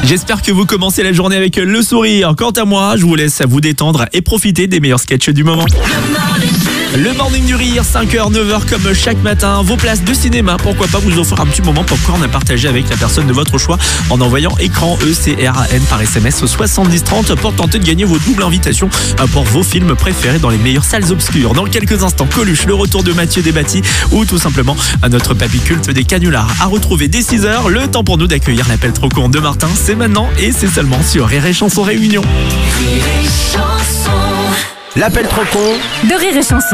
J'espère que vous commencez la journée avec le sourire. Quant à moi, je vous laisse vous détendre et profiter des meilleurs sketchs du moment. Le Morning du Rire, 5h, 9h comme chaque matin. Vos places de cinéma, pourquoi pas vous offrir un petit moment popcorn à partager avec la personne de votre choix en envoyant écran ECRAN par SMS au 7030 pour tenter de gagner vos doubles invitations pour vos films préférés dans les meilleures salles obscures. Dans quelques instants, Coluche, le retour de Mathieu Desbâtis ou tout simplement à notre papy culte des canulars à retrouver dès 6h. Le temps pour nous d'accueillir l'appel trop con de Martin. C'est maintenant et c'est seulement sur Rire et Chanson Réunion. L'appel trop con de Rire et Chanson.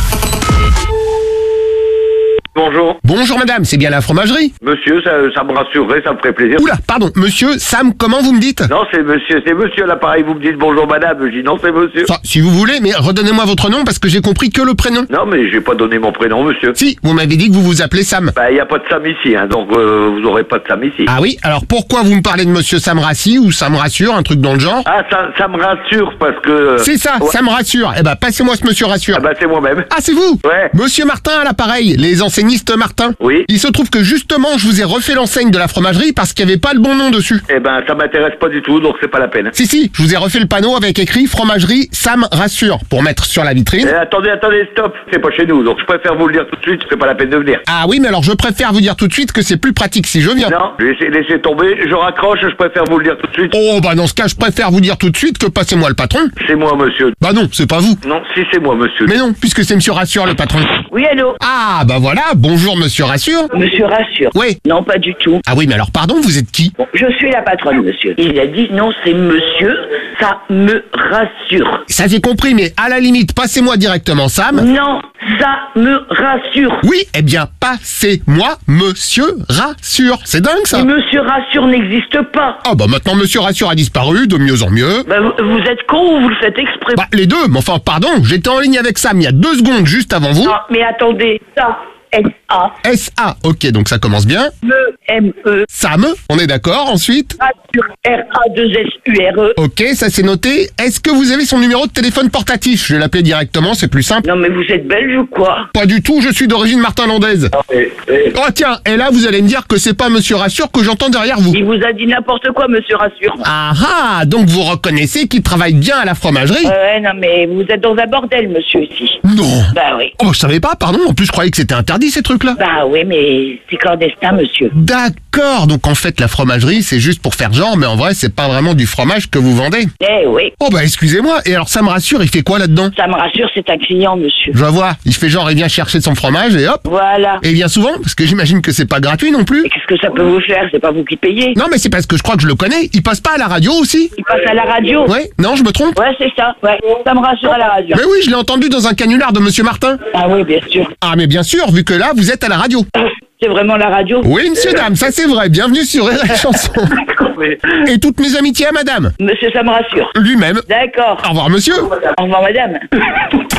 Bonjour. Bonjour madame, c'est bien la fromagerie? Monsieur, ça me rassurerait, ça me ferait plaisir. Oula, pardon, monsieur, Sam, comment vous me dites? Non, c'est monsieur à l'appareil, vous me dites bonjour madame, je dis non, c'est monsieur. Enfin, si vous voulez, mais redonnez-moi votre nom parce que j'ai compris que le prénom. Non, mais j'ai pas donné mon prénom, monsieur. Si, vous m'avez dit que vous vous appelez Sam. Bah, y a pas de Sam ici, hein, donc vous aurez pas de Sam ici. Ah oui, alors pourquoi vous me parlez de monsieur Sam Rassi ou Sam Rassure, un truc dans le genre? Ah, ça me rassure parce que... C'est ça, ouais. ça me rassure. Eh ben, passez-moi ce monsieur Rassure. Ah bah, c'est moi-même. Ah, c'est vous? Ouais. Monsieur Martin à l'appareil, les enseignistes Martin. Oui. Il se trouve que justement, je vous ai refait l'enseigne de la fromagerie parce qu'il n'y avait pas le bon nom dessus. Eh ben, ça m'intéresse pas du tout, donc c'est pas la peine. Si, je vous ai refait le panneau avec écrit fromagerie Sam Rassure pour mettre sur la vitrine. Attendez, stop, c'est pas chez nous, donc je préfère vous le dire tout de suite, c'est pas la peine de venir. Ah oui, mais alors je préfère vous dire tout de suite que c'est plus pratique si je viens. Non, laissez tomber, je raccroche, je préfère vous le dire tout de suite. Oh bah dans ce cas, je préfère vous dire tout de suite que passez-moi le patron. C'est moi, monsieur. Bah non, c'est pas vous. Non, si c'est moi, monsieur. Mais non, puisque c'est monsieur Rassure le patron. Oui, allô? Ah bah voilà, bonjour monsieur Rassure. Monsieur Rassure. Oui. Non, pas du tout. Ah oui, mais alors pardon, vous êtes qui? Bon, je suis la patronne, monsieur. Il a dit non, c'est monsieur, ça me rassure. Ça j'ai compris, mais à la limite, passez-moi directement Sam. Non, ça me rassure. Oui, eh bien passez-moi monsieur Rassure. C'est dingue ça. Et monsieur Rassure n'existe pas. Ah bah maintenant monsieur Rassure a disparu, de mieux en mieux. Bah, vous êtes con ou vous le faites exprès? Bah les deux, mais enfin pardon, j'étais en ligne avec Sam il y a 2 secondes juste avant vous. Non, mais attendez, ça, S-A, S-A, ok, donc ça commence bien. M-E, Sam, on est d'accord, ensuite. Rassure, R-A-2-S-U-R-E. Ok, ça c'est noté. Est-ce que vous avez son numéro de téléphone portatif? Je vais l'appeler directement, c'est plus simple. Non, mais vous êtes belge ou quoi? Pas du tout, je suis d'origine martin-landaise. Oh tiens, et là vous allez me dire que c'est pas monsieur Rassure que j'entends derrière vous. Il vous a dit n'importe quoi, monsieur Rassure. Ah, donc vous reconnaissez qu'il travaille bien à la fromagerie? Ouais, non, mais vous êtes dans un bordel, monsieur, ici. Non. Bah oui. Oh, je savais pas, pardon, en plus je croyais que c'était interdit ces trucs-là. Bah oui, mais c'est clandestin, monsieur. D'accord, donc en fait la fromagerie c'est juste pour faire genre, mais en vrai c'est pas vraiment du fromage que vous vendez. Eh oui. Oh bah excusez-moi, et alors ça me rassure, il fait quoi là-dedans? Ça me rassure, c'est un client, monsieur. Je vois, il fait genre il vient chercher son fromage et hop. Voilà. Et il vient souvent, parce que j'imagine que c'est pas gratuit non plus. Et qu'est-ce que ça peut vous faire? C'est pas vous qui payez. Non mais c'est parce que je crois que je le connais, il passe pas à la radio aussi? Il passe à la radio. Ouais, non je me trompe? Ouais, c'est ça. Ouais, ça me rassure à la radio. Mais oui, je l'ai entendu dans un canular de monsieur Martin. Ah oui, bien sûr. Ah mais bien sûr, vu que là vous êtes à la radio. C'est vraiment la radio? Oui monsieur dame, ça c'est vrai, bienvenue sur Rire et Chanson. Et toutes mes amitiés à madame. Monsieur, ça me rassure. Lui-même. D'accord. Au revoir monsieur. Au revoir, madame.